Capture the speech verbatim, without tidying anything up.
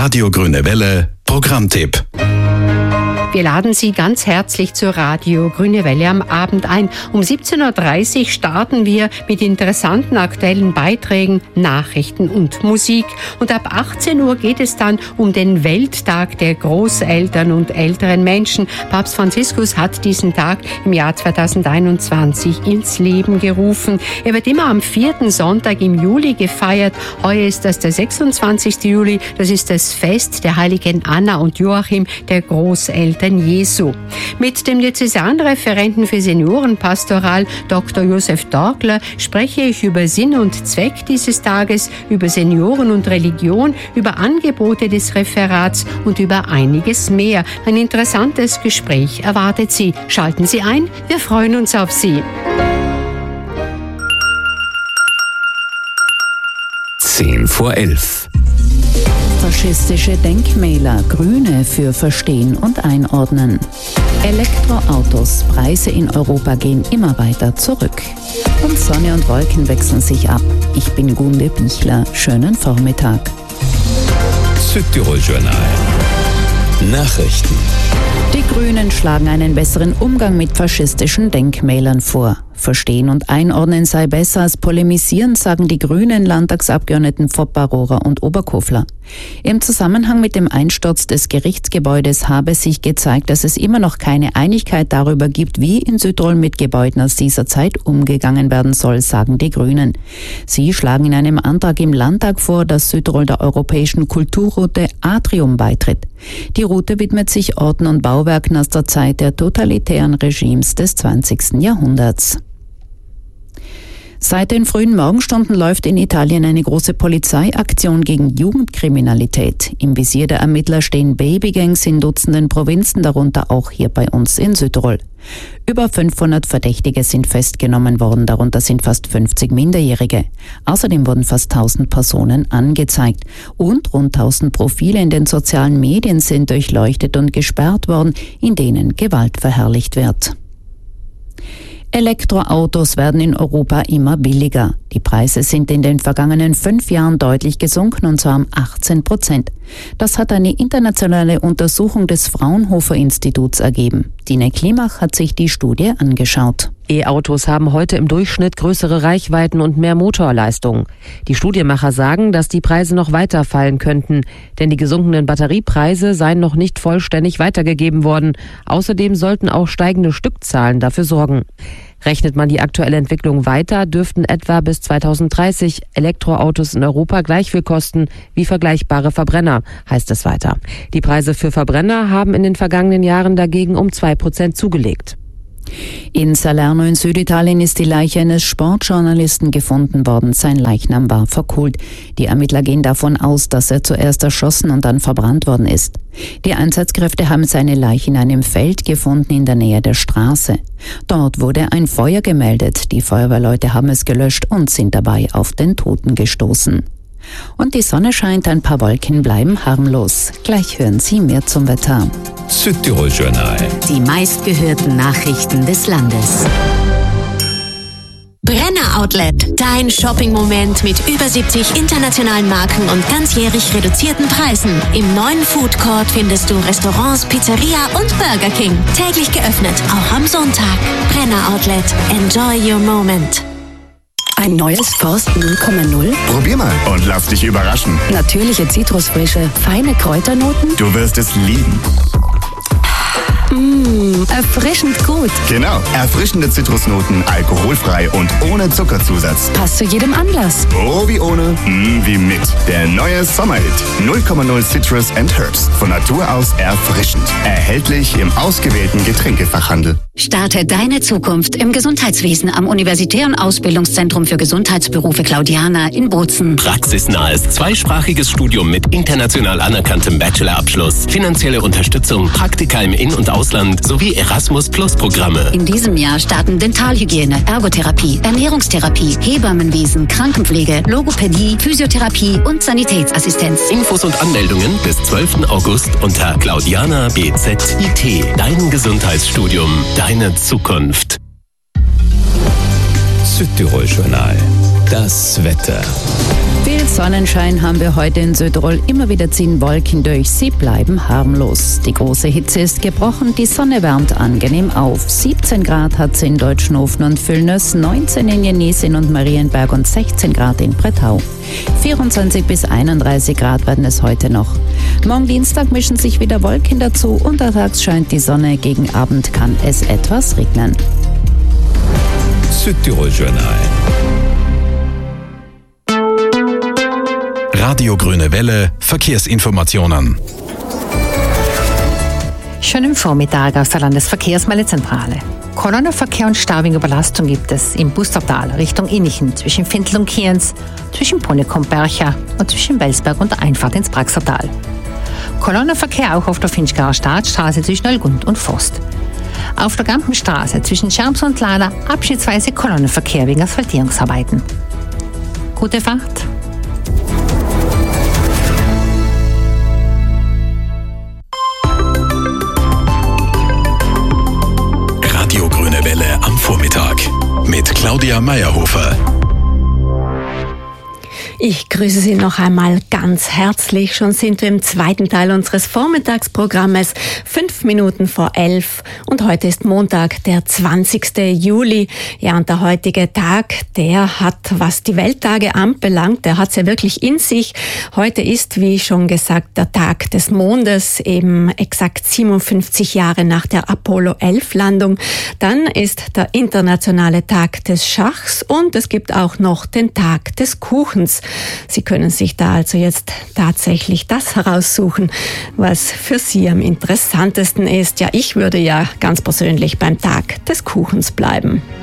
Radio Grüne Welle Programmtipp. Wir laden Sie ganz herzlich zur Radio Grüne Welle am Abend ein. Um siebzehn Uhr dreißig starten wir mit interessanten aktuellen Beiträgen, Nachrichten und Musik. Und ab achtzehn Uhr geht es dann um den Welttag der Großeltern und älteren Menschen. Papst Franziskus hat diesen Tag im Jahr zweitausendeinundzwanzig ins Leben gerufen. Er wird immer am vierten Sonntag im Juli gefeiert. Heuer ist das der sechsundzwanzigste Juli. Das ist das Fest der heiligen Anna und Joachim, der Großeltern Jesu. Mit dem Diözesanreferenten für Seniorenpastoral Doktor Josef Dorkler spreche ich über Sinn und Zweck dieses Tages, über Senioren und Religion, über Angebote des Referats und über einiges mehr. Ein interessantes Gespräch erwartet Sie. Schalten Sie ein, wir freuen uns auf Sie. Zehn vor elf. Faschistische Denkmäler, Grüne für Verstehen und Einordnen. Elektroautos, Preise in Europa gehen immer weiter zurück. Und Sonne und Wolken wechseln sich ab. Ich bin Gunde Bichler. Schönen Vormittag. Südtirol-Journal. Nachrichten. Die Grünen schlagen einen besseren Umgang mit faschistischen Denkmälern vor. Verstehen und einordnen sei besser als polemisieren, sagen die grünen Landtagsabgeordneten Foppa-Rohrer und Oberkofler. Im Zusammenhang mit dem Einsturz des Gerichtsgebäudes habe sich gezeigt, dass es immer noch keine Einigkeit darüber gibt, wie in Südtirol mit Gebäuden aus dieser Zeit umgegangen werden soll, sagen die Grünen. Sie schlagen in einem Antrag im Landtag vor, dass Südtirol der europäischen Kulturroute Atrium beitritt. Die Route widmet sich Orten und Bauwerken aus der Zeit der totalitären Regimes des zwanzigsten Jahrhunderts. Seit den frühen Morgenstunden läuft in Italien eine große Polizeiaktion gegen Jugendkriminalität. Im Visier der Ermittler stehen Babygangs in Dutzenden Provinzen, darunter auch hier bei uns in Südtirol. Über fünfhundert Verdächtige sind festgenommen worden, darunter sind fast fünfzig Minderjährige. Außerdem wurden fast tausend Personen angezeigt. Und rund tausend Profile in den sozialen Medien sind durchleuchtet und gesperrt worden, in denen Gewalt verherrlicht wird. Elektroautos werden in Europa immer billiger. Die Preise sind in den vergangenen fünf Jahren deutlich gesunken, und zwar um achtzehn Prozent. Das hat eine internationale Untersuchung des Fraunhofer Instituts ergeben. Dine Klimach hat sich die Studie angeschaut. E-Autos haben heute im Durchschnitt größere Reichweiten und mehr Motorleistung. Die Studienmacher sagen, dass die Preise noch weiter fallen könnten, denn die gesunkenen Batteriepreise seien noch nicht vollständig weitergegeben worden. Außerdem sollten auch steigende Stückzahlen dafür sorgen. Rechnet man die aktuelle Entwicklung weiter, dürften etwa bis zweitausenddreißig Elektroautos in Europa gleich viel kosten wie vergleichbare Verbrenner, heißt es weiter. Die Preise für Verbrenner haben in den vergangenen Jahren dagegen um zwei Prozent zugelegt. In Salerno in Süditalien ist die Leiche eines Sportjournalisten gefunden worden. Sein Leichnam war verkohlt. Die Ermittler gehen davon aus, dass er zuerst erschossen und dann verbrannt worden ist. Die Einsatzkräfte haben seine Leiche in einem Feld gefunden in der Nähe der Straße. Dort wurde ein Feuer gemeldet. Die Feuerwehrleute haben es gelöscht und sind dabei auf den Toten gestoßen. Und die Sonne scheint, ein paar Wolken bleiben harmlos. Gleich hören Sie mehr zum Wetter. Südtirol-Journal. Die meistgehörten Nachrichten des Landes. Brenner Outlet, dein Shopping-Moment mit über siebzig internationalen Marken und ganzjährig reduzierten Preisen. Im neuen Food Court findest du Restaurants, Pizzeria und Burger King. Täglich geöffnet, auch am Sonntag. Brenner Outlet, enjoy your moment. Ein neues Forst null Komma null? Probier mal und lass dich überraschen. Natürliche Zitrusfrische, feine Kräuternoten? Du wirst es lieben. Mmh, erfrischend gut. Genau, erfrischende Zitrusnoten, alkoholfrei und ohne Zuckerzusatz. Passt zu jedem Anlass. Oh, wie ohne, mm, wie mit. Der neue Sommerhit. null Komma null Citrus and Herbs. Von Natur aus erfrischend. Erhältlich im ausgewählten Getränkefachhandel. Starte deine Zukunft im Gesundheitswesen am Universitären Ausbildungszentrum für Gesundheitsberufe Claudiana in Bozen. Praxisnahes zweisprachiges Studium mit international anerkanntem Bachelorabschluss, finanzielle Unterstützung, Praktika im In- und Ausland sowie Erasmus-Plus-Programme. In diesem Jahr starten Dentalhygiene, Ergotherapie, Ernährungstherapie, Hebammenwesen, Krankenpflege, Logopädie, Physiotherapie und Sanitätsassistenz. Infos und Anmeldungen bis zwölften August unter Claudiana B Z I T. Dein Gesundheitsstudium, deine Zukunft. Südtirol-Journal. Das Wetter. Viel Sonnenschein haben wir heute in Südtirol. Immer wieder ziehen Wolken durch. Sie bleiben harmlos. Die große Hitze ist gebrochen. Die Sonne wärmt angenehm auf. siebzehn Grad hat es in Deutschnofen und Villnös, neunzehn in Jenesin und Marienberg und sechzehn Grad in Brettau. vierundzwanzig bis einunddreißig Grad werden es heute noch. Morgen Dienstag mischen sich wieder Wolken dazu. Untertags scheint die Sonne. Gegen Abend kann es etwas regnen. Südtirol Journal. Radio Grüne Welle, Verkehrsinformationen. Schönen Vormittag aus der Landesverkehrsmeldezentrale. Kolonnenverkehr und Stau wegen Überlastung gibt es im Bustertal Richtung Innichen, zwischen Findl und Kienz, zwischen Ponikum-Bercha und zwischen Welsberg und der Einfahrt ins Praxertal. Kolonnenverkehr auch auf der Finchgarer Staatsstraße zwischen Olgund und Forst. Auf der Gampenstraße zwischen Scherms und Lada abschnittsweise Kolonnenverkehr wegen Asphaltierungsarbeiten. Gute Fahrt! Radio Grüne Welle am Vormittag mit Claudia Meyerhofer. Ich grüße Sie noch einmal ganz herzlich. Schon sind wir im zweiten Teil unseres Vormittagsprogrammes, fünf Minuten vor elf. Und heute ist Montag, der zwanzigsten Juli. Ja, und der heutige Tag, der hat, was die Welttage anbelangt, der hat's ja wirklich in sich. Heute ist, wie schon gesagt, der Tag des Mondes, eben exakt siebenundfünfzig Jahre nach der Apollo elf Landung. Dann ist der internationale Tag des Schachs und es gibt auch noch den Tag des Kuchens. Sie können sich da also jetzt tatsächlich das heraussuchen, was für Sie am interessantesten ist. Ja, ich würde ja ganz persönlich beim Tag des Kuchens bleiben.